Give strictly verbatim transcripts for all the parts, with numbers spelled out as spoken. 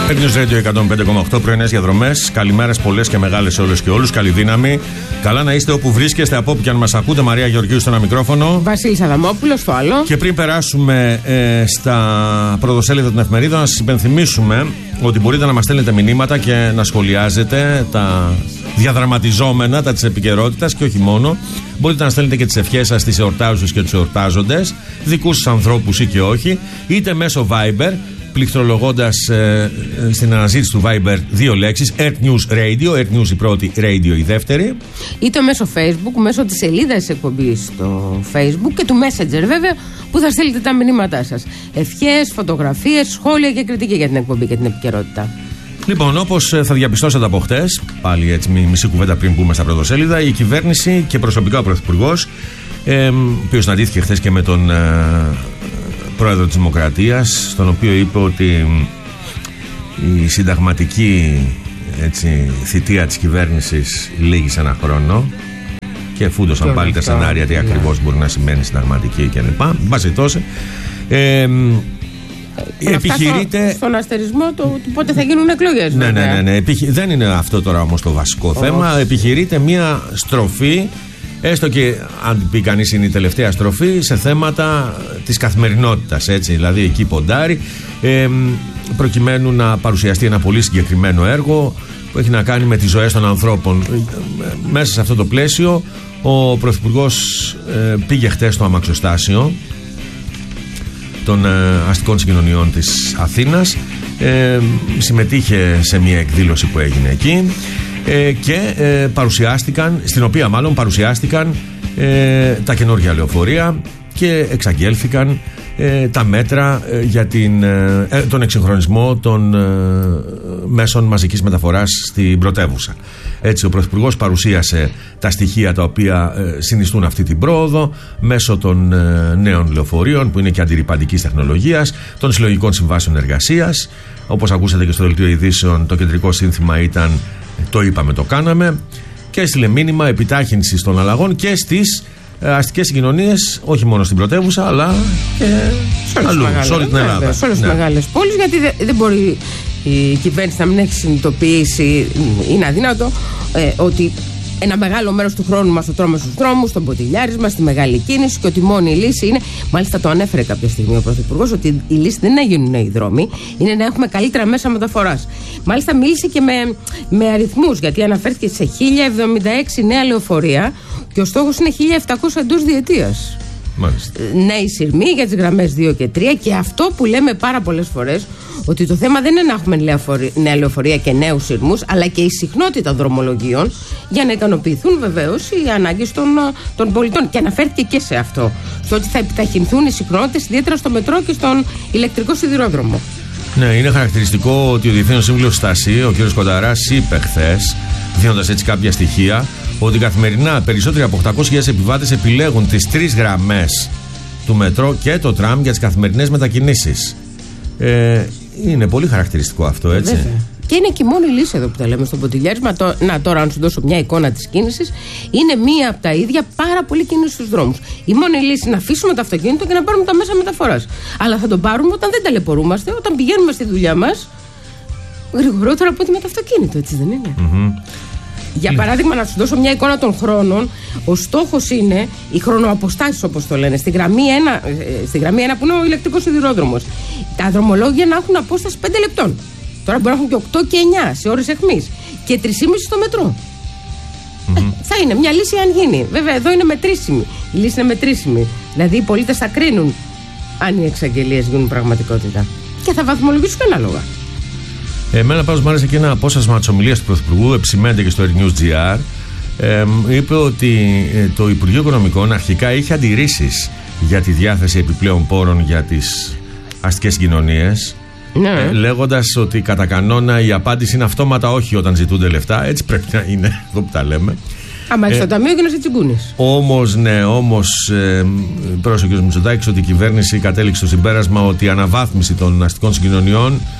News Radio εκατόν πέντε κόμμα οκτώ, πρωινές διαδρομές. Καλημέρες πολλές και μεγάλες σε όλες και όλους. Καλή δύναμη. Καλά να είστε όπου βρίσκεστε, από όπου και αν μας ακούτε. Μαρία Γεωργίου στο ένα μικρόφωνο. Βασίλης Αδαμόπουλος στο άλλο. Και πριν περάσουμε ε, στα πρωτοσέλιδα των εφημερίδων, να σας υπενθυμίσουμε ότι μπορείτε να μας στέλνετε μηνύματα και να σχολιάζετε τα διαδραματιζόμενα, τα της επικαιρότητας και όχι μόνο. Μπορείτε να στέλνετε και τις ευχές σας στις εορτάζουσες και τους εορτάζοντες, δικούς σας ανθρώπους ή και όχι, είτε μέσω Viber, πληκτρολογώντας ε, στην αναζήτηση του Viber δύο λέξεις, Earth News Radio, Earth News η πρώτη, Radio η δεύτερη. Είτε μέσω Facebook, μέσω της σελίδας της εκπομπής στο Facebook και του Messenger βέβαια, που θα στείλετε τα μηνύματά σας. Ευχές, φωτογραφίες, σχόλια και κριτική για την εκπομπή και την επικαιρότητα. Λοιπόν, όπως θα διαπιστώσατε από χτες, πάλι έτσι μισή κουβέντα πριν μπούμε στα πρωτοσέλιδα, η κυβέρνηση και προσωπικά ο Πρωθυπουργός, ε, ο οποίος συναντήθηκε χθες και με τον ε, Πρόεδρο της Δημοκρατίας, στον οποίο είπε ότι η συνταγματική έτσι, θητεία της κυβέρνησης λήγει σε ένα χρόνο και φούντωσαν πάλι τα σενάρια τι ακριβώς μπορεί να σημαίνει συνταγματική κλπ. Μπας περιπτώσει, ε, επιχειρείται στο, στον αστερισμό του πότε θα γίνουν εκλογές. Ναι, ναι, ναι, ναι. Επιχει... Δεν είναι αυτό τώρα όμως το βασικό oh. θέμα. Επιχειρείται μια στροφή, έστω και αν πει κανείς είναι η τελευταία στροφή, σε θέματα της καθημερινότητας. Έτσι, δηλαδή εκεί ποντάρει, ε, προκειμένου να παρουσιαστεί ένα πολύ συγκεκριμένο έργο που έχει να κάνει με τις ζωές των ανθρώπων. Μέσα σε αυτό το πλαίσιο, ο Πρωθυπουργός ε, πήγε χτες στο αμαξοστάσιο των ε, αστικών συγκοινωνιών της Αθήνας, ε, συμμετείχε σε μια εκδήλωση που έγινε εκεί ε, και ε, παρουσιάστηκαν, στην οποία μάλλον παρουσιάστηκαν ε, τα καινούργια λεωφορεία και εξαγγέλθηκαν ε, τα μέτρα ε, για την, ε, τον εξυγχρονισμό των ε, μέσων μαζικής μεταφοράς στην πρωτεύουσα. Έτσι, ο Πρωθυπουργός παρουσίασε τα στοιχεία τα οποία ε, συνιστούν αυτή την πρόοδο μέσω των ε, νέων λεωφορείων, που είναι και αντιρρυπαντικής τεχνολογίας, των συλλογικών συμβάσεων εργασίας. Όπως ακούσατε και στο δελτίο ειδήσεων, το κεντρικό σύνθημα ήταν «Το είπαμε, το κάναμε», και έστειλε μήνυμα επιτάχυνσης των αλλαγών και στις ε, αστικές συγκοινωνίες, όχι μόνο στην πρωτεύουσα, αλλά και αλλού, σε όλη την Ελλάδα. Σε όλες τις μεγάλες πόλεις, γιατί δεν, δεν μπορεί η κυβέρνηση να μην έχει συνειδητοποιήσει, είναι αδύνατο, ε, ότι ένα μεγάλο μέρος του χρόνου μας το τρώμε στους δρόμους, στο μποτιλιάρισμα, στη μεγάλη κίνηση, και ότι μόνο η λύση είναι, μάλιστα το ανέφερε κάποια στιγμή ο Πρωθυπουργός, ότι η λύση δεν είναι να γίνουν νέοι δρόμοι, είναι να έχουμε καλύτερα μέσα μεταφοράς. Μάλιστα μίλησε και με, με αριθμούς, γιατί αναφέρθηκε σε χίλια εβδομήντα έξι νέα λεωφορεία και ο στόχος είναι χίλια επτακόσια εντός διετίας. Μάλιστα. Νέοι σειρμοί για τις γραμμές δύο και τρία, και αυτό που λέμε πάρα πολλές φορές, ότι το θέμα δεν είναι να έχουμε νέα λεωφορεία και νέους σειρμούς, αλλά και η συχνότητα δρομολογίων, για να ικανοποιηθούν βεβαίως οι ανάγκες των, των πολιτών. Και αναφέρθηκε και σε αυτό, στο ότι θα επιταχυνθούν οι συχνότητες, ιδιαίτερα στο μετρό και στον ηλεκτρικό σιδηρόδρομο. Ναι, είναι χαρακτηριστικό ότι ο Διευθύνων Σύμβουλος Στάση, ο κ. Κονταράς, είπε χθες, δίνοντας έτσι κάποια στοιχεία, ότι καθημερινά περισσότεροι από οκτακόσιες χιλιάδες επιβάτες επιλέγουν τις τρεις γραμμές του μετρό και το τραμ για τις καθημερινές μετακινήσεις. Ε, είναι πολύ χαρακτηριστικό αυτό, έτσι. Βέβαια. Και είναι και η μόνη λύση εδώ που τα λέμε στο ποτηλιάρισμα. Το, να, τώρα, αν σου δώσω μια εικόνα της κίνησης, είναι μία από τα ίδια πάρα πολύ κίνηση στους δρόμους. Η μόνη λύση είναι να αφήσουμε το αυτοκίνητο και να πάρουμε τα μέσα μεταφοράς. Αλλά θα το πάρουμε όταν δεν ταλαιπωρούμαστε, όταν πηγαίνουμε στη δουλειά μας γρηγορότερα από ότι με το αυτοκίνητο, έτσι δεν είναι? Mm-hmm. Για παράδειγμα, να σου δώσω μια εικόνα των χρόνων. Ο στόχος είναι οι χρονοαποστάσεις, όπως το λένε, στη γραμμή ένα, στη γραμμή ένα που είναι ο ηλεκτρικός σιδηρόδρομος, τα δρομολόγια να έχουν απόσταση πέντε λεπτών. Τώρα μπορεί να έχουν και οκτώ και εννιά σε ώρες αιχμής, και τρία και μισό στο μετρό. Mm-hmm. Ε, θα είναι μια λύση αν γίνει. Βέβαια, εδώ είναι μετρήσιμη. Η λύση είναι μετρήσιμη. Δηλαδή, οι πολίτες θα κρίνουν αν οι εξαγγελίες γίνουν πραγματικότητα και θα βαθμολογήσουν ανάλογα. Εμένα πάντως μου άρεσε και ένα απόσπασμα της ομιλίας του Πρωθυπουργού, εψημένεται και στο Earth News τζι αρ. Ε, είπε ότι ε, το Υπουργείο Οικονομικών αρχικά είχε αντιρρήσεις για τη διάθεση επιπλέον πόρων για τις αστικές συγκοινωνίες, ναι. ε, λέγοντας ότι κατά κανόνα η απάντηση είναι αυτόματα όχι όταν ζητούνται λεφτά. Έτσι πρέπει να είναι, εδώ που τα λέμε. Άμα έχεις το ταμείο και να σε τσιγκούνεις. Όμως, ναι, όμως ε, πρόσεχε ο κ. Μητσοτάκης ότι η κυβέρνηση κατέληξε στο συμπέρασμα ότι η αναβάθμιση των αστικών συγκοινωνιών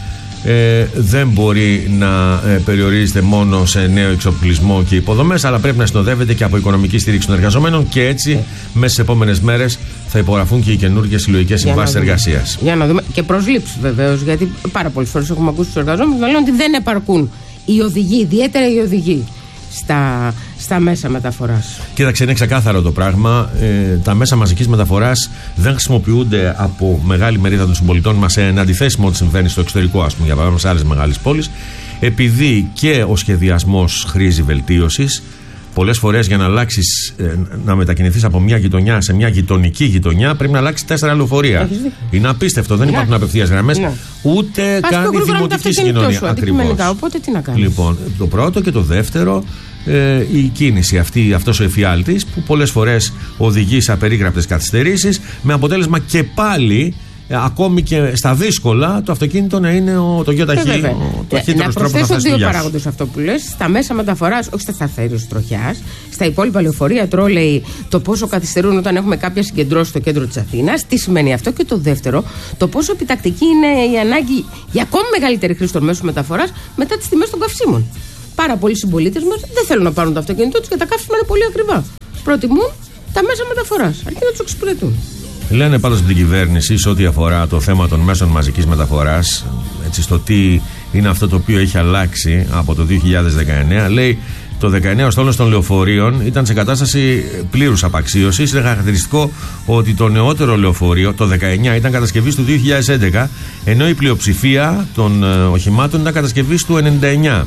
Ε, δεν μπορεί να ε, περιορίζεται μόνο σε νέο εξοπλισμό και υποδομές, αλλά πρέπει να συνοδεύεται και από οικονομική στήριξη των εργαζομένων, και έτσι ε. μέσα στις επόμενες μέρες θα υπογραφούν και οι καινούργιες συλλογικές συμβάσεις εργασίας. Για να δούμε. Και προσλήψεις βεβαίως, γιατί πάρα πολλές φορές έχουμε ακούσει τους εργαζόμενους να λένε ότι δεν επαρκούν οι οδηγοί, ιδιαίτερα οι οδηγοί στα, στα μέσα μεταφοράς. Κοίταξε, είναι ξεκάθαρο το πράγμα. Ε, τα μέσα μαζικής μεταφοράς δεν χρησιμοποιούνται από μεγάλη μερίδα των συμπολιτών μας, σε αντιθέσει με ό,τι συμβαίνει στο εξωτερικό, ας πούμε, για παράδειγμα, σε άλλες μεγάλες πόλεις, επειδή και ο σχεδιασμός χρήζει βελτίωσης. Πολλές φορές για να αλλάξεις, ε, να μετακινηθείς από μια γειτονιά σε μια γειτονική γειτονιά, πρέπει να αλλάξεις τέσσερα λεωφορεία. Είναι απίστευτο, δεν υπάρχουν απευθείας γραμμές, ναι. ούτε Πας καν η δημοτική συγκοινωνία. Ακριβώς. Οπότε τι να κάνεις. Λοιπόν, το πρώτο και το δεύτερο, ε, η κίνηση αυτή, αυτός ο εφιάλτης, που πολλές φορές οδηγεί σε απερίγραπτες καθυστερήσεις, με αποτέλεσμα και πάλι, ακόμη και στα δύσκολα, το αυτοκίνητο να είναι ο, το γεωταχή, ε, ο ταχύτερος τρόπος να φτάσει. Να προσθέσω δύο παράγοντες αυτό που λες. Στα μέσα μεταφοράς, όχι στα σταθερούς τροχιάς, στα υπόλοιπα λεωφορεία, τρόλεϊ, το πόσο καθυστερούν όταν έχουμε κάποια συγκεντρώση στο κέντρο της Αθήνας. Τι σημαίνει αυτό? Και το δεύτερο, το πόσο επιτακτική είναι η ανάγκη για ακόμη μεγαλύτερη χρήση των μέσων μεταφοράς μετά τις τιμές των καυσίμων. Πάρα πολλοί συμπολίτες μας δεν θέλουν να πάρουν το αυτοκίνητό τους, γιατί τα καύσιμα είναι πολύ ακριβά. Προτιμούν τα μέσα μεταφοράς, αρκεί να τους εξυπηρετούν. Λένε πάντως από την κυβέρνηση, σε ό,τι αφορά το θέμα των μέσων μαζικής μεταφοράς, έτσι, στο τι είναι αυτό το οποίο έχει αλλάξει από το δύο χιλιάδες δεκαεννέα, λέει το δεκαεννέα ο στόλος των λεωφορείων ήταν σε κατάσταση πλήρους απαξίωσης. Είναι χαρακτηριστικό ότι το νεότερο λεωφορείο, το δεκαεννέα, ήταν κατασκευής του δύο χιλιάδες έντεκα, ενώ η πλειοψηφία των ε, οχημάτων ήταν κατασκευής του ενενήντα εννέα.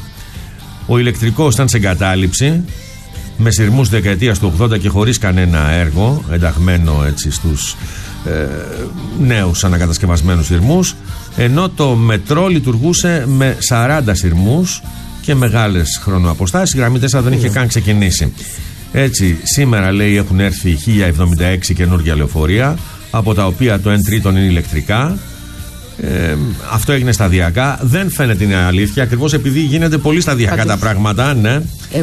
Ο ηλεκτρικός ήταν σε εγκατάλειψη, με σειρμούς δεκαετίας του ογδόντα και χωρίς κανένα έργο, ενταγμένο έτσι στους ε, νέους ανακατασκευασμένους σειρμούς, ενώ το μετρό λειτουργούσε με σαράντα σειρμούς και μεγάλες χρονοαποστάσεις. Η γραμμή τέσσερα δεν είχε καν ξεκινήσει. Έτσι, σήμερα, λέει, έχουν έρθει χίλια εβδομήντα έξι καινούργια λεωφορεία, από τα οποία το ένα τρίτο είναι ηλεκτρικά. Ε, αυτό έγινε σταδιακά. Δεν φαίνεται είναι αλήθεια, ακριβώς επειδή γίνεται πολύ σταδιακά Πάντως. τα πράγματα, ναι. Ε,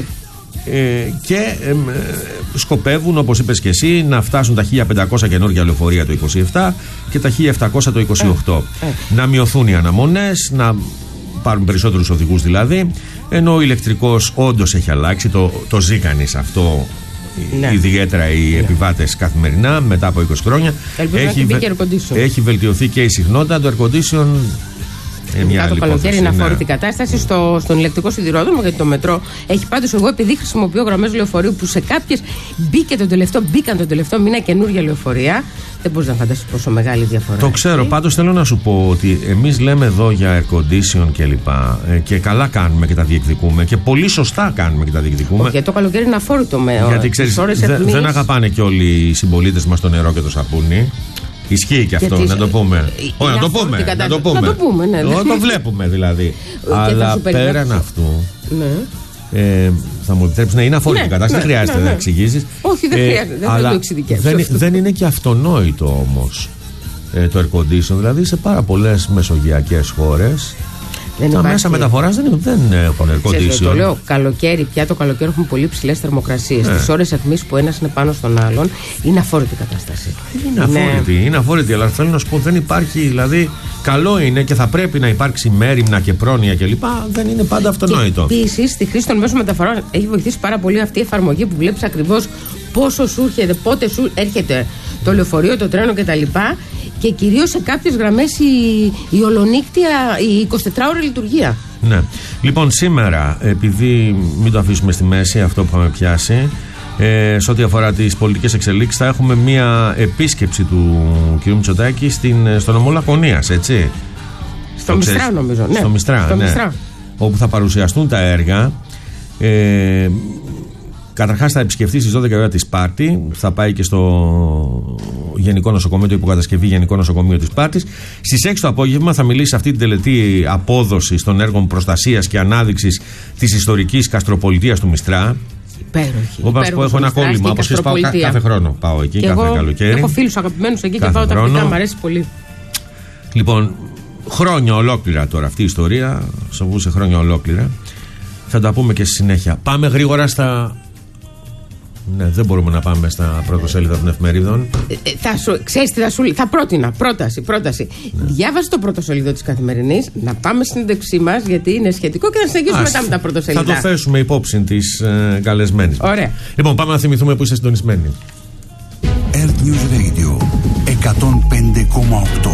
Ε, και ε, σκοπεύουν, όπως είπες και εσύ, να φτάσουν τα χίλια πεντακόσια καινούργια λεωφορεία το είκοσι επτά και τα χίλια επτακόσια το είκοσι οκτώ. Ε, ε. Να μειωθούν οι αναμονές, να πάρουν περισσότερους οδηγούς δηλαδή, ενώ ο ηλεκτρικός όντως έχει αλλάξει, το, το ζει κανείς αυτό, ναι. ιδιαίτερα οι ναι. επιβάτες καθημερινά μετά από είκοσι χρόνια. Έχει, βε, έχει βελτιωθεί και η συχνότητα του air condition. Ειδικά το καλοκαίρι είναι αφόρητη κατάσταση στο, στον ηλεκτρικό σιδηρόδρομο, γιατί το μετρό έχει. Πάντως, εγώ επειδή χρησιμοποιώ γραμμές λεωφορείου που σε κάποιες μπήκε τον τελευταίο, μπήκαν τον τελευταίο μήνα καινούργια λεωφορεία, δεν μπορείς να φανταστείς πόσο μεγάλη διαφορά. Το ξέρω. Πάντως θέλω να σου πω ότι εμείς λέμε εδώ για air condition κλπ. Και, και καλά κάνουμε και τα διεκδικούμε. Και πολύ σωστά κάνουμε και τα διεκδικούμε. Όχι, γιατί το καλοκαίρι είναι αφόρητο με. Γιατί ξέρεις, δε, δεν αγαπάνε και όλοι οι συμπολίτες μας το νερό και το σαπούνι. Ισχύει και αυτό, να το πούμε. Όχι, να το πούμε. Να το πούμε. Να το πούμε, ναι. ναι. Το βλέπουμε δηλαδή. Αλλά πέραν αυτού. Ναι. Ε, θα μου επιτρέψει να είναι αφόρητη ναι, κατάσταση. Ναι, δεν χρειάζεται ναι, ναι. να εξηγήσεις. Όχι, δεν χρειάζεται. Δεν θα το εξειδικεύσει. Δεν, δεν είναι και αυτονόητο όμως ε, το air condition. Δηλαδή σε πάρα πολλές μεσογειακές χώρες. Δεν τα υπάρχει... μέσα μεταφοράς δεν, δεν έχουν air condition. Το λέω καλοκαίρι, πια το καλοκαίρι έχουμε πολύ ψηλές θερμοκρασίες. Τις ε. ώρες αιχμής που ένας είναι πάνω στον άλλον, είναι αφόρητη κατάσταση. Είναι αφόρητη, είναι, είναι αφόρητη, αλλά θέλω να σου πω δεν υπάρχει, δηλαδή καλό είναι και θα πρέπει να υπάρξει μέριμνα και πρόνοια κλπ. Δεν είναι πάντα αυτονόητο. Επίσης, στη χρήση των μέσων μεταφορών έχει βοηθήσει πάρα πολύ αυτή η εφαρμογή που βλέπεις ακριβώς πόσο σου έρχεται, πότε σου έρχεται το λεωφορείο, το τρένο κτλ. Και κυρίως σε κάποιες γραμμές η, η ολονύκτια, η εικοσιτετράωρη λειτουργία. Ναι. Λοιπόν, σήμερα, επειδή μην το αφήσουμε στη μέση αυτό που είχαμε πιάσει, ε, σε ό,τι αφορά τις πολιτικές εξελίξεις, θα έχουμε μία επίσκεψη του κ. Μητσοτάκη στην, στο νομό Λακωνίας, έτσι. Στο Μιστρά, ξέρεις, νομίζω. Ναι. Στο Μιστρά, στο ναι. Μιστρά. Όπου θα παρουσιαστούν τα έργα. Ε, Καταρχάς θα επισκεφτεί στις δώδεκα ώρα τη Σπάρτη, θα πάει και στο Γενικό Νοσοκομείο, το υποκατασκευή Γενικό Νοσοκομείο της Σπάρτης. Στις έξι το απόγευμα θα μιλήσει σε αυτή την τελετή απόδοση των έργων προστασίας και ανάδειξης της ιστορικής καστροπολιτείας του Μιστρά. Υπέροχη. Εγώ πάω πω έχω ένα κόλλημα, όπως και πάω κάθε, κάθε χρόνο. Πάω εκεί, και κάθε εγώ καλοκαίρι. Έχω φίλους αγαπημένους εκεί κάθε και πάω χρόνο. τακτικά, μου αρέσει πολύ. Λοιπόν, χρόνια ολόκληρα τώρα αυτή η ιστορία, σοβούσε χρόνια ολόκληρα. Θα τα πούμε και στη συνέχεια. Πάμε γρήγορα στα Ναι, δεν μπορούμε να πάμε στα πρωτοσέλιδα των εφημερίδων. Ε, ε, θα σου, ξέρεις τι θα σου θα πρότεινα, πρόταση, πρόταση. Ναι. Διάβασε το πρωτοσέλιδο της Καθημερινής, να πάμε στην συνέντευξή μας, γιατί είναι σχετικό, και να συνεχίσουμε μετά με τα πρωτοσέλιδα. Θα το θέσουμε υπόψη της ε, καλεσμένης. Ωραία. Λοιπόν, πάμε να θυμηθούμε που είστε συντονισμένοι. Earth News Radio εκατόν πέντε κόμμα οκτώ.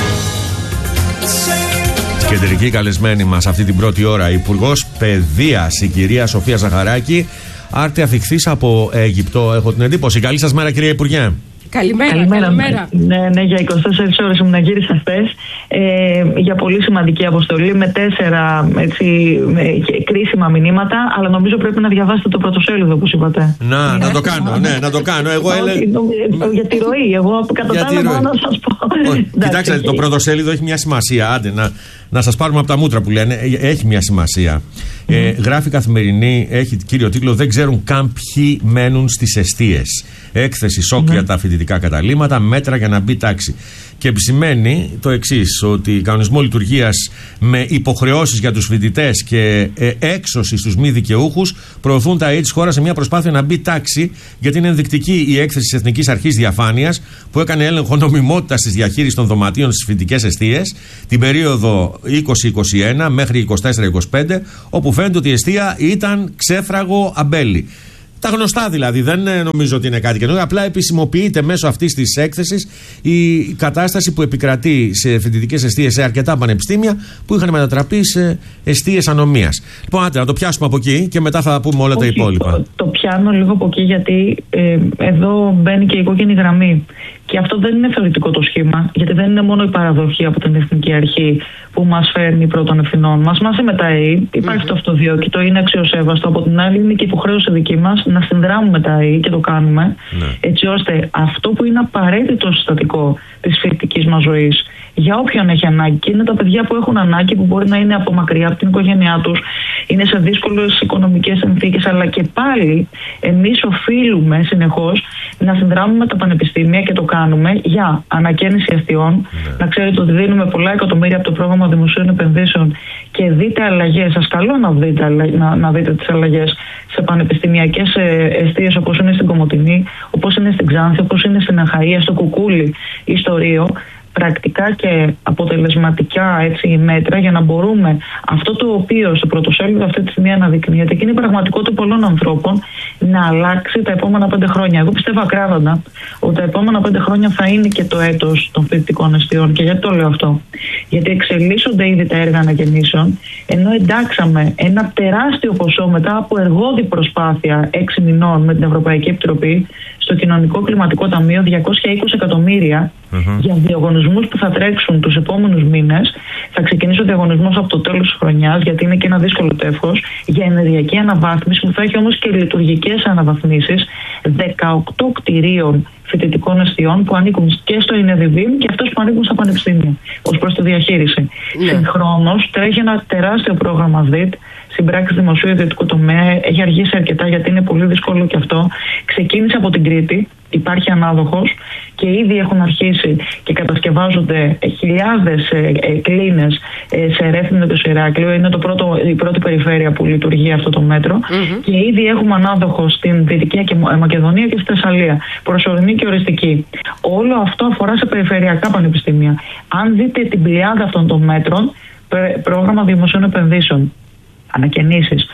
Κεντρική καλεσμένη μας αυτή την πρώτη ώρα, Υπουργός Παιδείας, η κυρία Σοφία Ζαχαράκη, άρτη αφιχθής από Αίγυπτο, έχω την εντύπωση. Καλή σας μέρα, κυρία Υπουργέ. Καλημέρα, καλημέρα. καλημέρα. Ναι, ναι, για είκοσι τέσσερις ώρες ήμουν γύρισα χθες, ε, για πολύ σημαντική αποστολή με τέσσερα έτσι, με, κρίσιμα μηνύματα, αλλά νομίζω πρέπει να διαβάσετε το πρωτοσέλιδο, όπως είπατε. Να, ναι, να το κάνω, ναι, να το κάνω. Εγώ έλεγα... Για τη ροή, εγώ κατά τα άλλα μόνο να σας πω. Κοιτάξτε, το πρωτοσέλιδο έχει μια σημασία, άντε να, να σας πάρουμε από τα μούτρα που λένε, έχει μια σημασία. Mm. Ε, γράφει Καθημερινή, έχει κύριο τίτλο «Δεν ξέρουν καν ποιοι μένουν στις εστίες». Έκθεση σοκ mm. για τα φοιτητικά καταλήμματα, μέτρα για να μπει τάξη. Και επισημαίνει το εξής, ότι κανονισμό λειτουργίας με υποχρεώσεις για τους φοιτητές και ε, έξωση στους μη δικαιούχους προωθούν τα ΑΕΤ της χώρας σε μια προσπάθεια να μπει τάξη, γιατί είναι ενδεικτική η έκθεση της Εθνικής Αρχής Διαφάνειας που έκανε έλεγχο νομιμότητας της διαχείρισης των δωματίων στις φοιτητικές εστίες την περίοδο είκοσι είκοσι ένα μέχρι είκοσι τέσσερα είκοσι πέντε, όπου φαίνεται ότι η εστία ήταν ξέφραγο αμπέλι. Τα γνωστά δηλαδή, δεν νομίζω ότι είναι κάτι καινούργιο. Απλά επισημοποιείται μέσω αυτής της έκθεσης η κατάσταση που επικρατεί σε φοιτητικές εστίες σε αρκετά πανεπιστήμια που είχαν μετατραπεί σε εστίες ανομίας. Λοιπόν, άντε να το πιάσουμε από εκεί και μετά θα πούμε όλα Όχι, τα υπόλοιπα. Το, το πιάνω λίγο από εκεί, γιατί ε, εδώ μπαίνει και η κόκκινη γραμμή. Και αυτό δεν είναι θεωρητικό το σχήμα, γιατί δεν είναι μόνο η παραδοχή από την Εθνική Αρχή που μας φέρνει πρώτων ευθυνών μας. Μαζί με τα ΑΕΗ υπάρχει mm-hmm. το αυτοδιώκητο, είναι αξιοσέβαστο. Από την άλλη, είναι και υποχρέωση δική μας να συνδράμουμε τα ΑΕΗ, και το κάνουμε, mm-hmm. έτσι ώστε αυτό που είναι απαραίτητο συστατικό της φοιτητικής μας ζωής, για όποιον έχει ανάγκη, και είναι τα παιδιά που έχουν ανάγκη, που μπορεί να είναι από μακριά από την οικογένειά τους, είναι σε δύσκολες οικονομικές συνθήκες, αλλά και πάλι εμείς οφείλουμε συνεχώς να συνδράμουμε τα πανεπιστήμια, και το κάνουμε για ανακαίνιση αστιών. Yeah. Να ξέρετε ότι δίνουμε πολλά εκατομμύρια από το πρόγραμμα δημοσίων επενδύσεων, και δείτε αλλαγές. Σας καλώ να δείτε, να, να δείτε τις αλλαγές σε πανεπιστημιακές εστίες, όπως είναι στην Κομοτηνή, όπως είναι στην Ξάνθη, όπως είναι στην Αχαΐα, στο Κουκούλι ή στο Ρίο. Πρακτικά και αποτελεσματικά έτσι, μέτρα για να μπορούμε αυτό το οποίο στο πρωτοσέλιδο αυτή τη στιγμή αναδεικνύεται, και είναι η πραγματικότητα πολλών ανθρώπων, να αλλάξει τα επόμενα πέντε χρόνια. Εγώ πιστεύω ακράδαντα ότι τα επόμενα πέντε χρόνια θα είναι και το έτος των φοιτητικών εστιών. Και γιατί το λέω αυτό? Γιατί εξελίσσονται ήδη τα έργα ανακαινήσεων, ενώ εντάξαμε ένα τεράστιο ποσό μετά από εργόδη προσπάθεια έξι μηνών με την Ευρωπαϊκή Επιτροπή στο Κοινωνικό Κλιματικό Ταμείο διακόσια είκοσι εκατομμύρια mm-hmm. για διαγωνισμούς που θα τρέξουν τους επόμενους μήνες. Θα ξεκινήσει ο διαγωνισμός από το τέλος της χρονιάς, γιατί είναι και ένα δύσκολο τεύχος, για ενεργειακή αναβάθμιση, που θα έχει όμως και λειτουργικές αναβαθμίσεις δεκαοκτώ κτηρίων φοιτητικών εστιών που ανήκουν και στο ΕΝΕΔΙΒΙΜ και αυτός που ανήκουν στα πανεπιστήμια ως προς τη διαχείριση. Yeah. Συγχρόνως τρέχει ένα τεράστιο πρόγραμμα ΔΙΤ, συμπράξεις δημοσίου ιδιωτικού τομέα, έχει αργήσει αρκετά γιατί είναι πολύ δύσκολο και αυτό. Ξεκίνησε από την Κρήτη, υπάρχει ανάδοχος, και ήδη έχουν αρχίσει και κατασκευάζονται χιλιάδες ε, ε, κλίνες ε, σε Ρέθυμνο, το Ηράκλειο. Είναι το πρώτο, η πρώτη περιφέρεια που λειτουργεί αυτό το μέτρο. Mm-hmm. Και ήδη έχουμε ανάδοχο στην Δυτική Μακεδονία και στη Θεσσαλία. Προσωρινή και οριστική. Όλο αυτό αφορά σε περιφερειακά πανεπιστήμια. Αν δείτε την πλειάδα αυτών των μέτρων, πρόγραμμα δημοσίων επενδύσεων, ανακαινήσεις,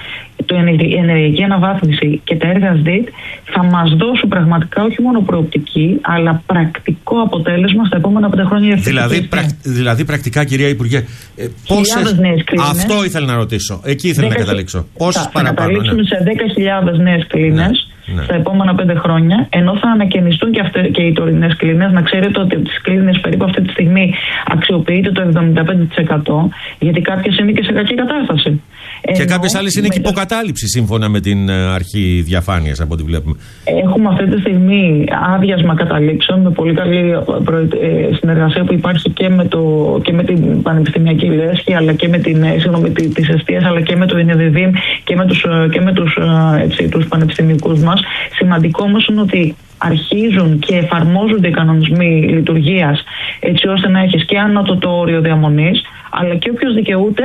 η ενεργειακή αναβάθμιση και τα έργα ΣΔΙΤ θα μας δώσουν πραγματικά όχι μόνο προοπτική, αλλά πρακτικό αποτέλεσμα στα επόμενα πέντε χρόνια. Δηλαδή, πρακ, δηλαδή πρακτικά, κυρία Υπουργέ, ε, πόσες... Αυτό ήθελα να ρωτήσω. Εκεί ήθελα δέκα... να καταλήξω. Πόσες παραπάνω? Θα καταλήξουμε ναι. σε δέκα χιλιάδες νέες κλίνες. Ναι. Στα επόμενα πέντε χρόνια, ενώ θα ανακαινιστούν και, αυτές, και οι τωρινές κλίνες. Να ξέρετε ότι από τις κλίνες περίπου αυτή τη στιγμή αξιοποιείται το εβδομήντα πέντε τοις εκατό, γιατί κάποιες είναι και σε κακή κατάσταση. Και ενώ, κάποιες άλλες είναι και υποκατάληψη, σύμφωνα με την αρχή διαφάνειας, από ό,τι βλέπουμε. Έχουμε αυτή τη στιγμή άδειασμα καταλήξεων με πολύ καλή συνεργασία που υπάρχει και με, το, και με την πανεπιστημιακή λέσχη, αλλά και με την, συγγνώμη, τις εστίες, αλλά και με το ΕΝΕΔΙΒΙΜ και με τους, και με τους, έτσι, τους πανεπιστημιακούς μας. Σημαντικό όμως είναι ότι αρχίζουν και εφαρμόζονται οι κανονισμοί λειτουργίας, έτσι ώστε να έχεις και ανώτατο όριο διαμονής, αλλά και όποιος δικαιούται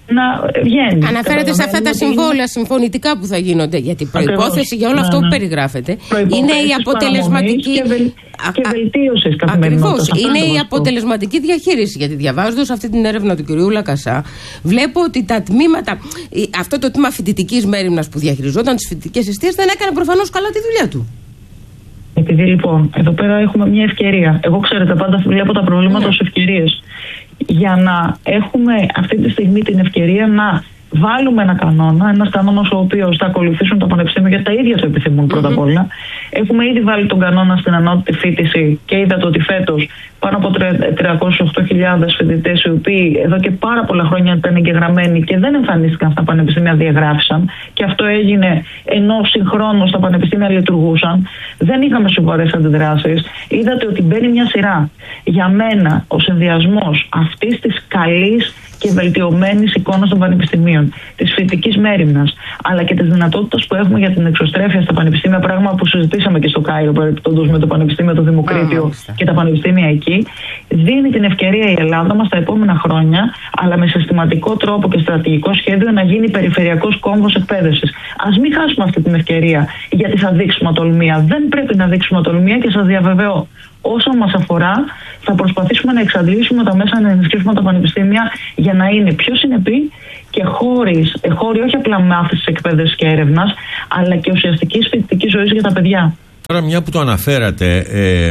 να βγαίνει. Αναφέρεται σε αυτά τα συμβόλαια συμφωνητικά που θα γίνονται. Γιατί η προϋπόθεση για όλο αυτό που περιγράφεται είναι η αποτελεσματική. Και, βελ... και βελτίωση Ακριβώς. Είναι η αποτελεσματική διαχείριση. Γιατί διαβάζοντας αυτή την έρευνα του κ. Λακασά, βλέπω ότι τα τμήματα, αυτό το τμήμα φοιτητικής μέριμνας που διαχειριζόταν τις φοιτητικές εστίες δεν έκανε προφανώς καλά τη δουλειά του. Επειδή λοιπόν εδώ πέρα έχουμε μια ευκαιρία. Εγώ ξέρετε πάντα βλέπω τα προβλήματα ως ευκαιρίες. Για να έχουμε αυτή τη στιγμή την ευκαιρία να βάλουμε ένα κανόνα, ένα κανόνα ο οποίος θα ακολουθήσουν τα πανεπιστήμια γιατί τα ίδια το επιθυμούν πρώτα απ' όλα. Έχουμε ήδη βάλει τον κανόνα στην ανώτατη φοιτηση και είδατε ότι φέτος πάνω από τριακόσιες οκτώ χιλιάδες φοιτητές οι οποίοι εδώ και πάρα πολλά χρόνια ήταν εγγεγραμμένοι και δεν εμφανίστηκαν στα πανεπιστήμια διαγράφησαν και αυτό έγινε ενώ συγχρόνως τα πανεπιστήμια λειτουργούσαν. Δεν είχαμε σοβαρές αντιδράσεις. Είδατε ότι μπαίνει μια σειρά. Για μένα ο συνδυασμός αυτής της καλής και βελτιωμένη εικόνα των πανεπιστημίων, τη φοιτητική μέριμνας, αλλά και τη δυνατότητα που έχουμε για την εξωστρέφεια στα πανεπιστήμια, πράγμα που συζητήσαμε και στο Κάιρο παρεμπιπτόντως με το Πανεπιστήμιο του Δημοκρίτιο mm, και τα πανεπιστήμια εκεί, δίνει την ευκαιρία η Ελλάδα μας τα επόμενα χρόνια, αλλά με συστηματικό τρόπο και στρατηγικό σχέδιο, να γίνει περιφερειακός κόμβος εκπαίδευσης. Ας μην χάσουμε αυτή την ευκαιρία, γιατί θα δείξουμε ατολμία. Δεν πρέπει να δείξουμε ατολμία και σας διαβεβαιώ. Όσο μας αφορά, θα προσπαθήσουμε να εξαντλήσουμε τα μέσα να ενισχύσουμε τα πανεπιστήμια για να είναι πιο συνεπή και χώρις, χώροι όχι απλά μάθησης, εκπαίδευσης και έρευνας, αλλά και ουσιαστικής φοιτητικής ζωής για τα παιδιά. Τώρα, μια που το αναφέρατε, ε,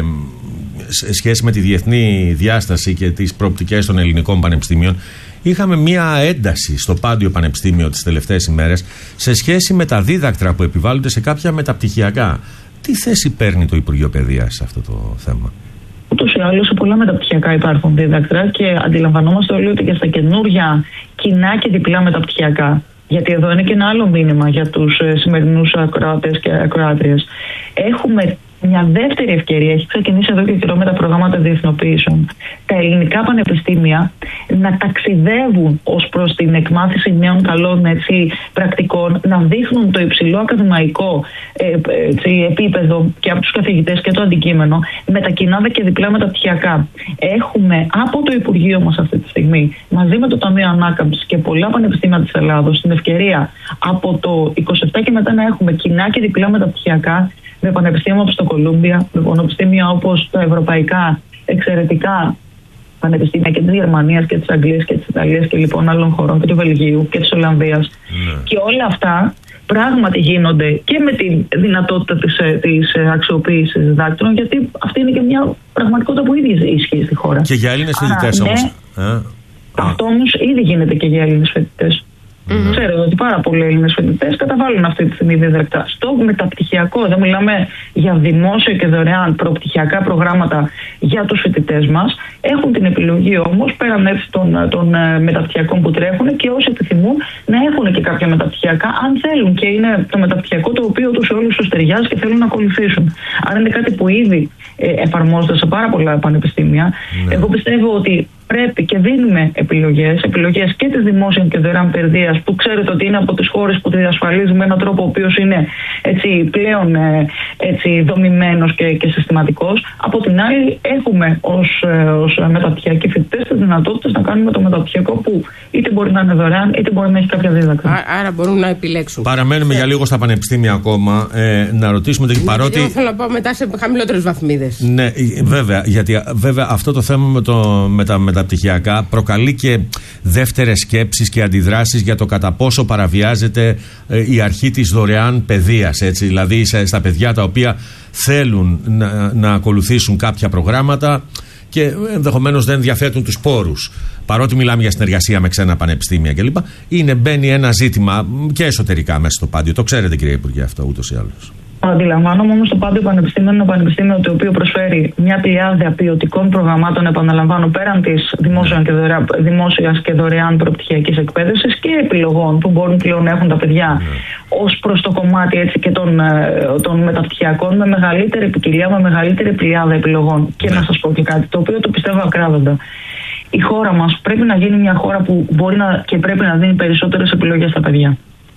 σε σχέση με τη διεθνή διάσταση και τις προοπτικές των ελληνικών πανεπιστήμιων, είχαμε μια ένταση στο Πάντιο Πανεπιστήμιο τις τελευταίες ημέρες σε σχέση με τα δίδακτρα που επιβάλλονται σε κάποια μεταπτυχιακά. Τι θέση παίρνει το Υπουργείο Παιδείας σε αυτό το θέμα? Ούτως ή άλλως σε πολλά μεταπτυχιακά υπάρχουν δίδακτρα και αντιλαμβανόμαστε όλοι ότι και στα καινούργια κοινά και διπλά μεταπτυχιακά. Γιατί εδώ είναι και ένα άλλο μήνυμα για τους σημερινούς ακροατές και ακροάτριες. Έχουμε μια δεύτερη ευκαιρία, έχει ξεκινήσει εδώ και καιρό με τα προγράμματα διεθνοποίησεων, τα ελληνικά πανεπιστήμια να ταξιδεύουν ως προς την εκμάθηση νέων καλών έτσι, πρακτικών, να δείχνουν το υψηλό ακαδημαϊκό ε, έτσι, επίπεδο και από τους καθηγητές και το αντικείμενο με τα κοινά και διπλά μεταπτυχιακά. Έχουμε από το Υπουργείο μας αυτή τη στιγμή, μαζί με το Ταμείο Ανάκαμψης και πολλά πανεπιστήμια της Ελλάδος, την ευκαιρία από το είκοσι επτά και μετά να έχουμε κοινά και διπλά μεταπτυχιακά με πανεπιστήμια όπως το Κολούμπια, με πανεπιστήμια όπως τα ευρωπαϊκά εξαιρετικά πανεπιστήμια και της Γερμανίας και της Αγγλίας και της Ιταλίας και λοιπόν άλλων χωρών και του Βελγίου και της Ολλανδίας. Mm. Και όλα αυτά πράγματι γίνονται και με τη δυνατότητα της, της αξιοποίησης διδάκτρων, γιατί αυτή είναι και μια πραγματικότητα που ήδη ισχύει στη χώρα. Και για Έλληνες φοιτητές όμως. Ναι, ε? Αυτό όμως ήδη γίνεται και για Έλληνες φοιτητές. Mm-hmm. Ξέρω ότι πάρα πολλοί Έλληνες φοιτητές καταβάλουν αυτή τη στιγμή διδακτά. Στο μεταπτυχιακό, δεν μιλάμε για δημόσια και δωρεάν προπτυχιακά προγράμματα για τους φοιτητές μας. Έχουν την επιλογή όμως πέραν έτσι των, των μεταπτυχιακών που τρέχουν και όσοι επιθυμούν να έχουν και κάποια μεταπτυχιακά, αν θέλουν. Και είναι το μεταπτυχιακό το οποίο τους όλους τους ταιριάζει και θέλουν να ακολουθήσουν. Άρα είναι κάτι που ήδη ε, εφαρμόζεται σε πάρα πολλά πανεπιστήμια. Mm-hmm. Εγώ πιστεύω ότι πρέπει και δίνουμε επιλογές, επιλογές και της δημόσιας και δωρεάν παιδείας, που ξέρετε ότι είναι από τις χώρες που τη διασφαλίζει με έναν τρόπο ο οποίος είναι έτσι, πλέον έτσι, δομημένος και, και συστηματικός. Από την άλλη, έχουμε ως, ως μεταπτυχιακοί φοιτητές τις δυνατότητες να κάνουμε το μεταπτυχιακό που είτε μπορεί να είναι δωρεάν, είτε μπορεί να έχει κάποια δίδακτρα. Άρα μπορούν να επιλέξουν. Παραμένουμε για λίγο στα πανεπιστήμια ακόμα. Ε, να ρωτήσουμε το παρότι. Εγώ θέλω να πάω μετά σε χαμηλότερες βαθμίδες. Ναι, βέβαια, γιατί βέβαια αυτό το θέμα με, το, με τα μεταπτυχιακά προκαλεί και δεύτερες σκέψεις και αντιδράσεις για το κατά πόσο παραβιάζεται ε, η αρχή της δωρεάν παιδείας. Έτσι, δηλαδή σε, στα παιδιά τα οποία θέλουν να, να ακολουθήσουν κάποια προγράμματα και ενδεχομένως δεν διαθέτουν τους πόρους. Παρότι μιλάμε για συνεργασία με ξένα πανεπιστήμια κλπ. Είναι μπαίνει ένα ζήτημα και εσωτερικά μέσα στο Πάντιο. Το ξέρετε, κύριε Υπουργέ, αυτό ούτως ή άλλως. Αντιλαμβάνομαι όμως το Πάντιο Πανεπιστήμιο είναι ένα πανεπιστήμιο το οποίο προσφέρει μια πλειάδα ποιοτικών προγραμμάτων, επαναλαμβάνω, πέραν της δημόσιας και δωρεάν, δημόσιας και δωρεάν προπτυχιακής εκπαίδευσης και επιλογών που μπορούν πλέον να έχουν τα παιδιά mm. ως προς το κομμάτι έτσι, και των, των μεταπτυχιακών με μεγαλύτερη ποικιλία, με μεγαλύτερη πλειάδα επιλογών. Mm. Και να σας πω και κάτι το οποίο το πιστεύω ακράδαντα. Η χώρα μας πρέπει να γίνει μια χώρα που μπορεί να και πρέπει να δίνει περισσότερες επιλογές στα παιδιά.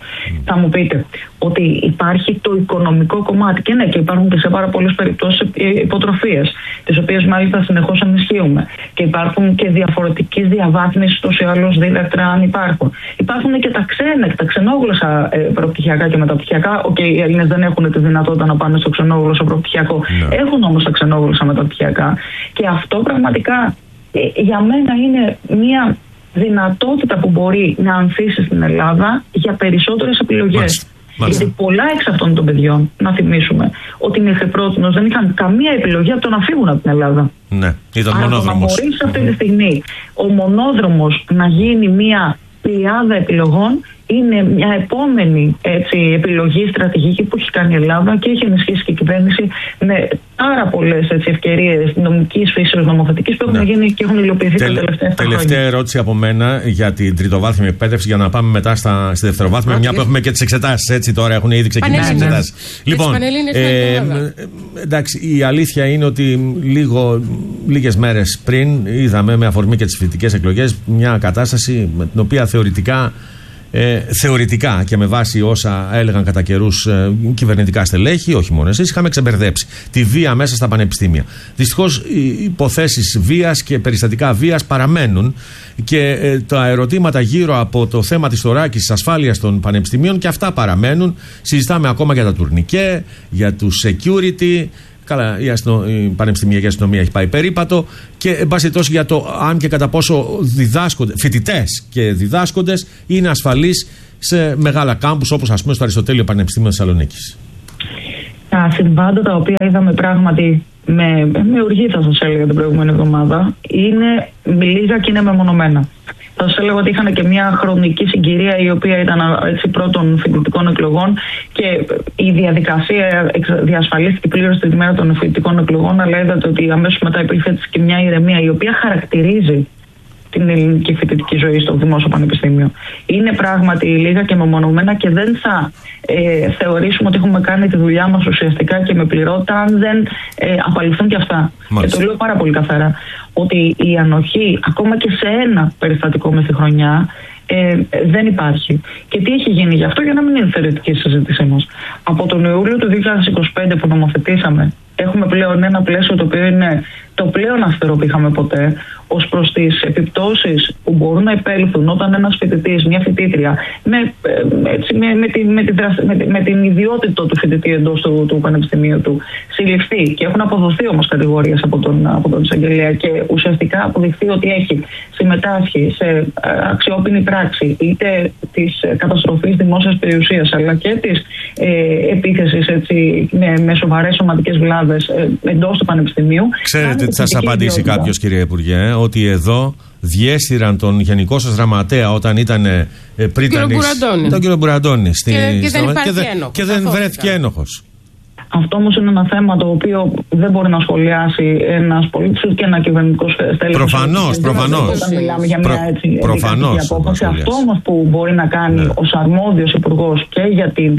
Mm. Θα μου πείτε ότι υπάρχει το οικονομικό κομμάτι και ναι, και υπάρχουν και σε πάρα πολλές περιπτώσεις υποτροφίες, τις οποίες μάλιστα συνεχώς ενισχύουμε. Και υπάρχουν και διαφορετικές διαβάθμισης τόσο ή άλλως δίδακτρα αν υπάρχουν. Υπάρχουν και τα ξένα, τα ξενόγλωσσα ε, προπτυχιακά και μεταπτυχιακά. Οκ, okay, οι Έλληνες δεν έχουν τη δυνατότητα να πάνε στο ξενόγλωσσο προπτυχιακό. Yeah. Έχουν όμως τα ξενόγλωσσα μεταπτυχιακά. Και αυτό πραγματικά ε, για μένα είναι μια δυνατότητα που μπορεί να ανθίσει στην Ελλάδα για περισσότερες επιλογές. Μάλιστα. Μάλιστα. Γιατί πολλά εξ αυτών των παιδιών, να θυμίσουμε, ότι μέχρι πρότινος δεν είχαν καμία επιλογή από το να φύγουν από την Ελλάδα. Ναι, ήταν μονόδρομος. Αν μπορείς αυτή τη στιγμή ο μονόδρομος να γίνει μια πλειάδα επιλογών, είναι μια επόμενη έτσι, επιλογή στρατηγική που έχει κάνει η Ελλάδα και έχει ενισχύσει και η κυβέρνηση με πάρα πολλές ευκαιρίες νομικής φύσεως, νομοθετικής που έχουν ναι. γίνει και έχουν υλοποιηθεί Τελ, τα τελευταία χρόνια. Τελευταία ερώτηση από μένα για την τριτοβάθμια εκπαίδευση, για να πάμε μετά στα, στη δευτεροβάθμια, μια που έχουμε και τις εξετάσεις. Έτσι τώρα έχουν ήδη ξεκινήσει τις εξετάσεις. Λοιπόν, ε, εντάξει, η αλήθεια είναι ότι λίγο, λίγες μέρες πριν είδαμε με αφορμή και τις φοιτητικές εκλογές μια κατάσταση με την οποία θεωρητικά. Ε, θεωρητικά και με βάση όσα έλεγαν κατά καιρούς ε, κυβερνητικά στελέχη, όχι μόνο εσείς, είχαμε ξεμπερδέψει τη βία μέσα στα πανεπιστήμια. Δυστυχώς οι υποθέσεις βίας και περιστατικά βίας παραμένουν και ε, τα ερωτήματα γύρω από το θέμα της θωράκισης, της ασφάλειας των πανεπιστημίων και αυτά παραμένουν. Συζητάμε ακόμα για τα τουρνικέ, για τους security. Καλά, η, αστυνο... η πανεπιστημιακή αστυνομία έχει πάει περίπατο και εν πάση τόσο για το αν και κατά πόσο φοιτητές και διδάσκοντες είναι ασφαλείς σε μεγάλα κάμπους όπως ας πούμε στο Αριστοτέλειο Πανεπιστήμιο Θεσσαλονίκης. Τα συμβάντα τα οποία είδαμε πράγματι με, με οργή, θα σας έλεγα την προηγούμενη εβδομάδα, είναι λίγα και είναι μεμονωμένα. Θα σας έλεγα ότι είχαν και μια χρονική συγκυρία η οποία ήταν έτσι, πρώτων φοιτητικών εκλογών και η διαδικασία διασφαλίστηκε πλήρως την ημέρα των φοιτητικών εκλογών, αλλά είδατε ότι αμέσως μετά υπήρχε και μια ηρεμία η οποία χαρακτηρίζει την ελληνική φοιτητική ζωή στο Δημόσιο Πανεπιστήμιο. Είναι πράγματι λίγα και μεμονωμένα και δεν θα ε, θεωρήσουμε ότι έχουμε κάνει τη δουλειά μας ουσιαστικά και με πληρότητα αν δεν ε, απαλληφθούν και αυτά. Μάλιστα. Και το λέω πάρα πολύ καθαρά ότι η ανοχή ακόμα και σε ένα περιστατικό μες τη χρονιά ε, δεν υπάρχει. Και τι έχει γίνει γι' αυτό, για να μην είναι θεωρητική η συζήτησή μας. Από τον Ιούλιο του δύο χιλιάδες είκοσι πέντε που νομοθετήσαμε, έχουμε πλέον ένα πλαίσιο το οποίο είναι το πλέον αυστηρό που είχαμε ποτέ ως προς τις επιπτώσεις που μπορούν να επέλθουν όταν ένας φοιτητής, μια φοιτήτρια με, έτσι, με, με, τη, με, τη δρασ, με, με την ιδιότητα του φοιτητή εντός του, του πανεπιστημίου του συλληφθεί και έχουν αποδοθεί όμως κατηγορίες από τον, από τον εισαγγελέα και ουσιαστικά αποδειχθεί ότι έχει συμμετάσχει σε αξιόπινη πράξη είτε της καταστροφής δημόσιας περιουσίας αλλά και της ε, επίθεσης έτσι, με, με σοβαρές σωματικές βλάβες ε, εντός του πανεπιστημίου. Ξέρετε τι θα σας απαντήσει κάποιος, κύριε Υπουργέ, ότι εδώ διέσυραν τον γενικό σας γραμματέα όταν ήταν ε, πριν τον κύριο Μπουραντώνη και, και δεν υπάρχει και, ένοχος, και δεν βρέθηκε ένοχος. Αυτό όμως είναι ένα θέμα το οποίο δεν μπορεί να σχολιάσει ένας πολίτης και ένα κυβερνητικό στέλεχος. Προφανώς, προφανώς. Όταν μιλάμε για μια έτσι προφανώς, απόφαση. Αυτό όμως που μπορεί να κάνει ναι. ως αρμόδιος υπουργός και για την,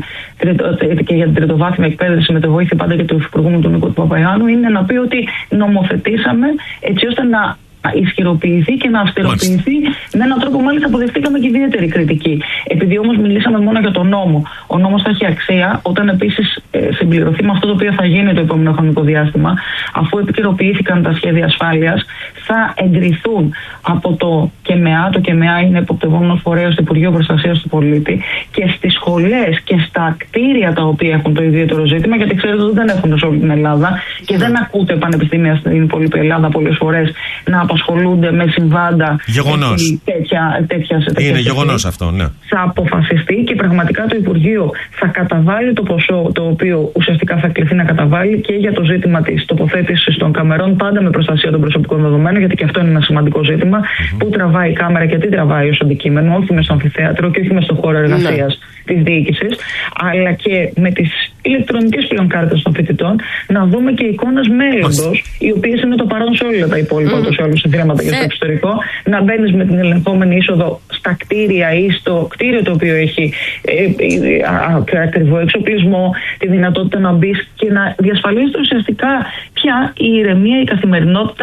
και για την τριτοβάθμια εκπαίδευση με τη βοήθεια πάντα και του Υφυπουργού μου, του Νίκου του Παπαϊάννου, είναι να πει ότι νομοθετήσαμε έτσι ώστε να ισχυροποιηθεί και να αυστηροποιηθεί με έναν τρόπο μάλιστα αποδεχτήκαμε και ιδιαίτερη κριτική. Επειδή όμως μιλήσαμε μόνο για τον νόμο, ο νόμος θα έχει αξία όταν επίσης ε, συμπληρωθεί με αυτό το οποίο θα γίνει το επόμενο χρονικό διάστημα, αφού επικαιροποιήθηκαν τα σχέδια ασφάλειας, θα εγκριθούν από το ΚΕΜΕΑ. Το ΚΕΜΕΑ είναι υποπτευόμενος φορέας του Υπουργείου Προστασίας του Πολίτη και στις σχολές και στα κτίρια τα οποία έχουν το ιδιαίτερο ζήτημα, γιατί ξέρετε ότι δεν έχουν σε όλη την Ελλάδα και δεν ακούτε πανεπιστήμια στην υπόλοιπη Ελλάδα πολλές φορές να απασχολούνται με συμβάντα. Γεγονός. Τέτοια, τέτοια, τέτοια είναι γεγονός αυτό, ναι. Θα αποφασιστεί και πραγματικά το Υπουργείο θα καταβάλει το ποσό το οποίο ουσιαστικά θα κληθεί να καταβάλει και για το ζήτημα της τοποθέτησης των καμερών, πάντα με προστασία των προσωπικών δεδομένων, γιατί και αυτό είναι ένα σημαντικό ζήτημα. Mm-hmm. Πού τραβάει η κάμερα και τι τραβάει ως αντικείμενο, όχι μες στο αμφιθέατρο και όχι μες στο χώρο εργασίας mm-hmm. της διοίκησης, αλλά και με τις ηλεκτρονικές πλέον κάρτες των φοιτητών, να δούμε και εικόνες μέλλοντος, οι οποίες είναι το παρόν σε όλα τα υπόλοιπα mm. άλλους συνδράμματα και στο εξωτερικό, να μπαίνεις με την ελεγχόμενη είσοδο στα κτίρια ή στο κτίριο το οποίο έχει ε, ε, ακριβό εξοπλισμό, τη δυνατότητα να μπεις και να διασφαλίζεις ουσιαστικά πια η ηρεμία, η καθημερινότητα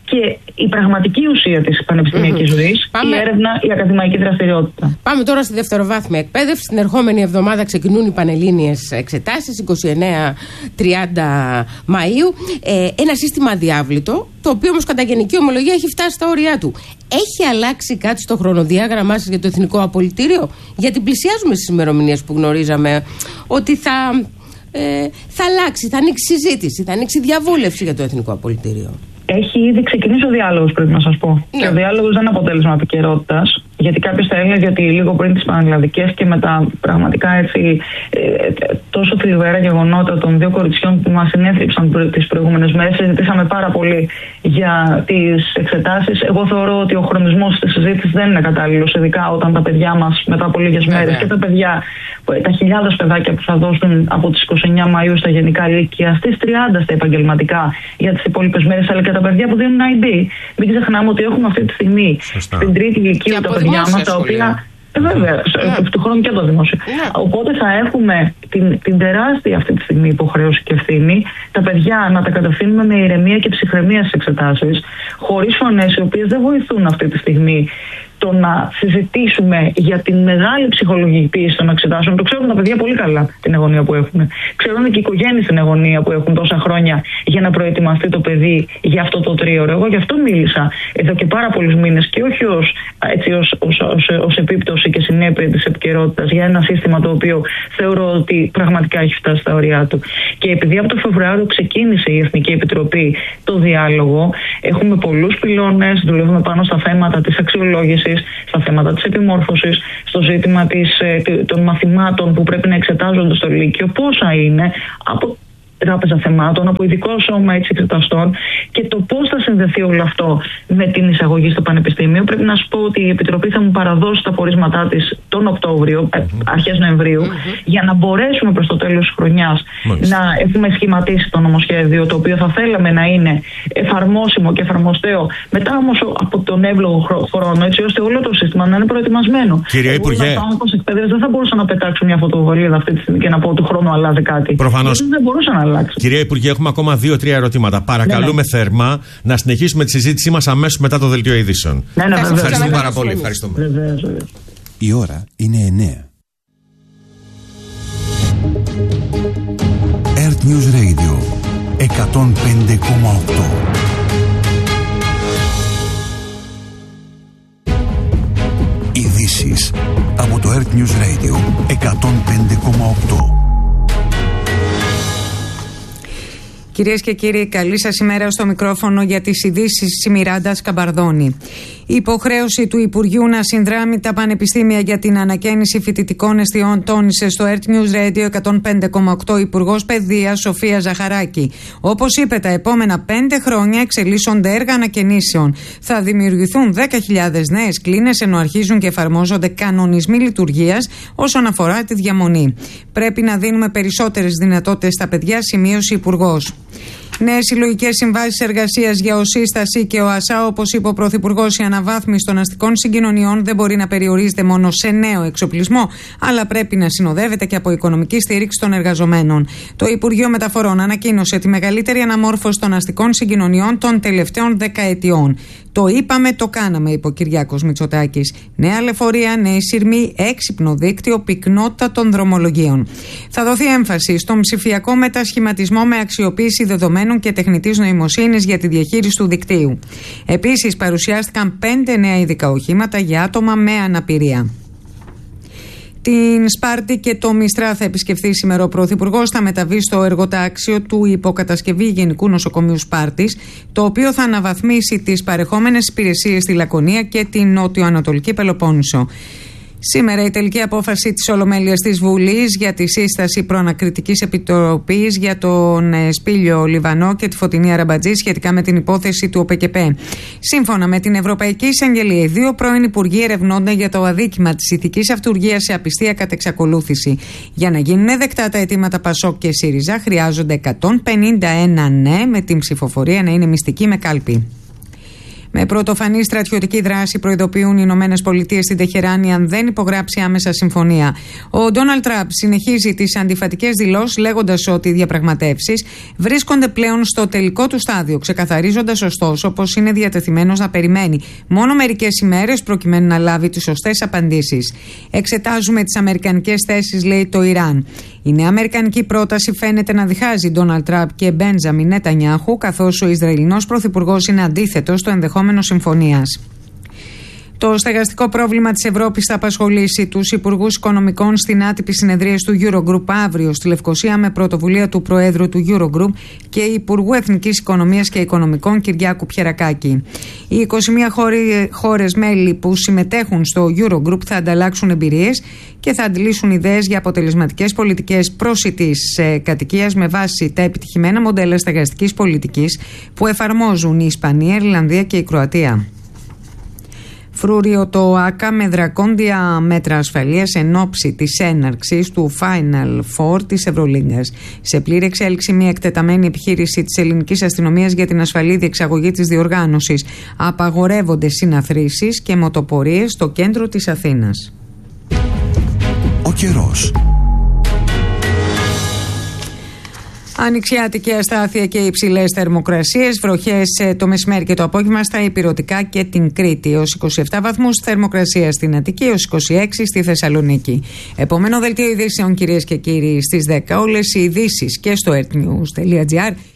και η πραγματική ουσία της πανεπιστημιακής mm-hmm. ζωής, Πάμε... η έρευνα, η ακαδημαϊκή δραστηριότητα. Πάμε τώρα στη δευτεροβάθμια εκπαίδευση. Την ερχόμενη εβδομάδα ξεκινούν οι πανελλήνιες εξετάσεις, είκοσι εννέα τριάντα Μαΐου. Ε, ένα σύστημα αδιάβλητο, το οποίο όμως κατά γενική ομολογία έχει φτάσει στα όρια του. Έχει αλλάξει κάτι στο χρονοδιάγραμμά σας για το Εθνικό Απολυτήριο? Γιατί πλησιάζουμε στις ημερομηνίες που γνωρίζαμε ότι θα, ε, θα αλλάξει, θα ανοίξει συζήτηση, θα ανοίξει διαβούλευση για το Εθνικό Απολυτήριο. Έχει ήδη ξεκινήσει ο διάλογος, πρέπει να σας πω. Ναι. Και ο διάλογος δεν είναι αποτέλεσμα επικαιρότητας. Γιατί κάποιος θα έλεγε ότι λίγο πριν τις πανελλαδικές και με τα πραγματικά έτσι ε, τόσο θλιβερά γεγονότα των δύο κοριτσιών που μας συνέθριψαν τις προηγούμενες μέρες, συζητήσαμε πάρα πολύ για τις εξετάσεις. Εγώ θεωρώ ότι ο χρονισμός της συζήτησης δεν είναι κατάλληλος, ειδικά όταν τα παιδιά μας μετά από λίγες μέρες yeah. και τα παιδιά, τα χιλιάδες παιδάκια που θα δώσουν από τις είκοσι εννέα Μαΐου στα γενικά λύκεια, στις τριάντα στα επαγγελματικά για τις υπόλοιπες μέρες, αλλά και τα παιδιά που δίνουν άι ντι. Μην ξεχνάμε ότι έχουμε αυτή τη στιγμή Σωστά. στην τρίτη ηλικία τα παιδιά μας, τα οποία. Ε, βέβαια, yeah. του χρόνου και το δημόσιο. Yeah. Οπότε θα έχουμε την, την τεράστια αυτή τη στιγμή υποχρέωση και ευθύνη τα παιδιά να τα κατευθύνουμε με ηρεμία και ψυχραιμία στις εξετάσεις, χωρίς φωνές οι οποίες δεν βοηθούν αυτή τη στιγμή το να συζητήσουμε για την μεγάλη ψυχολογική πίεση των εξετάσεων. Το ξέρουν τα παιδιά πολύ καλά την αγωνία που έχουν. Ξέρουν και οι οικογένειες την αγωνία που έχουν τόσα χρόνια για να προετοιμαστεί το παιδί για αυτό το τρίωρο. Εγώ γι' αυτό μίλησα εδώ και πάρα πολλούς μήνες και όχι ως, έτσι, ως, ως, ως, ως επίπτωση και συνέπεια της επικαιρότητας για ένα σύστημα το οποίο θεωρώ ότι πραγματικά έχει φτάσει στα ωριά του. Και επειδή από το Φεβρουάριο ξεκίνησε η Εθνική Επιτροπή το διάλογο, έχουμε πολλούς πυλώνες, δουλεύουμε πάνω στα θέματα της αξιολόγησης, στα θέματα της επιμόρφωσης, στο ζήτημα της, των μαθημάτων που πρέπει να εξετάζονται στο Λύκειο, πόσα είναι από τράπεζα θεμάτων, από ειδικό σώμα έτσι εξεταστών, και το πώς θα συνδεθεί όλο αυτό με την εισαγωγή στο Πανεπιστήμιο. Πρέπει να σου πω ότι η Επιτροπή θα μου παραδώσει τα πορίσματά της τον Οκτώβριο, mm-hmm. αρχές Νοεμβρίου, mm-hmm. για να μπορέσουμε προς το τέλος της χρονιάς mm-hmm. να έχουμε σχηματίσει το νομοσχέδιο, το οποίο θα θέλαμε να είναι εφαρμόσιμο και εφαρμοστέο μετά όμως από τον εύλογο χρόνο, έτσι ώστε όλο το σύστημα να είναι προετοιμασμένο. Κυρία Υπουργέ, δεν θα μπορούσα να πετάξω μια φωτοβολίδα αυτή τη στιγμή και να πω του χρόνου αλλάζει κάτι. Προφανώς. Δεν μπορούσα να αλλάξει. Κυρία Υπουργέ, έχουμε ακόμα δύο-τρία ερωτήματα. Παρακαλούμε ναι, ναι. θερμά να συνεχίσουμε τη συζήτησή μας αμέσως μετά το δελτίο ειδήσεων. Ναι, ναι, Ευχαριστούμε Ευχαριστούμε πάρα πολύ. Ευχαριστούμε. Βεβαίως, βεβαίως. Η ώρα είναι εννέα. Earth News Radio εκατόν πέντε κόμμα οκτώ. Ειδήσεις από το Earth News Radio εκατόν πέντε κόμμα οκτώ. Κυρίες και κύριοι, καλή σας ημέρα. Στο μικρόφωνο για τις ειδήσεις η Μιράντα Σκαμπαρδόνη. Η υποχρέωση του Υπουργείου να συνδράμει τα πανεπιστήμια για την ανακαίνιση φοιτητικών εστιών τόνισε στο Earth News Radio εκατόν πέντε κόμμα οκτώ Υπουργός Παιδείας Σοφία Ζαχαράκη. Όπως είπε, τα επόμενα πέντε χρόνια εξελίσσονται έργα ανακαινήσεων. Θα δημιουργηθούν δέκα χιλιάδες νέες κλίνες, ενώ αρχίζουν και εφαρμόζονται κανονισμοί λειτουργίας όσον αφορά τη διαμονή. Πρέπει να δίνουμε περισσότερες δυνατότητες στα παιδιά, σημείωσε ο Υπουργός. Νέες συλλογικές συμβάσεις εργασίας για οσύσταση και ΟΑΣΑ, όπως είπε ο Πρωθυπουργός, η αναβάθμιση των αστικών συγκοινωνιών δεν μπορεί να περιορίζεται μόνο σε νέο εξοπλισμό, αλλά πρέπει να συνοδεύεται και από οικονομική στήριξη των εργαζομένων. Το Υπουργείο Μεταφορών ανακοίνωσε τη μεγαλύτερη αναμόρφωση των αστικών συγκοινωνιών των τελευταίων δεκαετιών. Το είπαμε, το κάναμε, είπε ο Κυριάκος Μητσοτάκης. Νέα λεωφορεία, νέοι σειρμοί, έξυπνο δίκτυο, πυκνότητα των δρομολογίων. Θα δοθεί έμφαση στον ψηφιακό μετασχηματισμό με αξιοποίηση δεδομένων και τεχνητής νοημοσύνης για τη διαχείριση του δικτύου. Επίσης, παρουσιάστηκαν πέντε νέα ειδικά οχήματα για άτομα με αναπηρία. Την Σπάρτη και το Μιστρά θα επισκεφθεί σήμερα ο Πρωθυπουργός. Θα μεταβεί στο εργοτάξιο του υποκατασκευή Γενικού Νοσοκομείου Σπάρτης, το οποίο θα αναβαθμίσει τις παρεχόμενες υπηρεσίες στη Λακωνία και την νότιο-ανατολική Πελοπόννησο. Σήμερα η τελική απόφαση της Ολομέλειας της Βουλής για τη σύσταση προανακριτικής επιτροπής για τον Σπήλιο Λιβανό και τη Φωτεινή Αραμπατζή σχετικά με την υπόθεση του ΟΠΕΚΕΠΕ. Σύμφωνα με την Ευρωπαϊκή Εισαγγελία, οι δύο πρώην υπουργοί ερευνώνται για το αδίκημα της ηθικής αυτουργίας σε απιστία κατ' εξακολούθηση. Για να γίνουν δεκτά τα αιτήματα Πασόκ και ΣΥΡΙΖΑ, χρειάζονται εκατόν πενήντα ένα ναι, με την ψηφοφορία να είναι μυστική με κάλπη. Με πρωτοφανή στρατιωτική δράση προειδοποιούν οι Ηνωμένες Πολιτείες στην Τεχεράνη αν δεν υπογράψει άμεσα συμφωνία. Ο Ντόναλντ Τραμπ συνεχίζει τις αντιφατικές δηλώσεις, λέγοντας ότι οι διαπραγματεύσεις βρίσκονται πλέον στο τελικό του στάδιο, ξεκαθαρίζοντας ωστόσο πως είναι διατεθειμένος να περιμένει μόνο μερικές ημέρες προκειμένου να λάβει τις σωστές απαντήσεις. Εξετάζουμε τις αμερικανικές θέσεις, λέει το Ιράν. Η νέα αμερικανική πρόταση φαίνεται να διχάζει Ντόναλντ Τραμπ και Μπέντζαμιν Νετανιάχου, καθώς ο Ισραηλινός πρωθυπουργός είναι αντίθετος στο ενδεχόμενο συμφωνίας. Το στεγαστικό πρόβλημα της Ευρώπης θα απασχολήσει τους υπουργούς οικονομικών στην άτυπη συνεδρίαση του Eurogroup αύριο στη Λευκοσία με πρωτοβουλία του Προέδρου του Eurogroup και Υπουργού Εθνικής Οικονομίας και Οικονομικών Κυριάκου Πιερακάκη. Οι είκοσι μία χώρες μέλη που συμμετέχουν στο Eurogroup θα ανταλλάξουν εμπειρίες και θα αντιλήσουν ιδέες για αποτελεσματικές πολιτικές πρόσιτης κατοικίας με βάση τα επιτυχημένα μοντέλα στεγαστικής πολιτικής που εφαρμόζουν η Ισπανία, η Ιρλανδία και η Κροατία. Φρούριο το ΆΚΑ με δρακόντια μέτρα ασφαλείας εν ώψη της έναρξης του Final Four της Ευρωλίγκας. Σε πλήρη εξέλιξη μια εκτεταμένη επιχείρηση της ελληνικής αστυνομίας για την ασφαλή διεξαγωγή της διοργάνωσης. Απαγορεύονται συναθρήσεις και μοτοπορίες στο κέντρο της Αθήνας. Ο καιρός. Ανοιξιάτικη αστάθεια και υψηλές θερμοκρασίες, βροχές το μεσημέρι και το απόγευμα στα ηπειρωτικά και την Κρήτη. Έως είκοσι επτά βαθμούς θερμοκρασία στην Αττική, έως είκοσι έξι στη Θεσσαλονίκη. Επόμενο δελτίο ειδήσεων, κυρίες και κύριοι, στις δέκα. Όλες οι ειδήσεις και στο earthnews τελεία gr.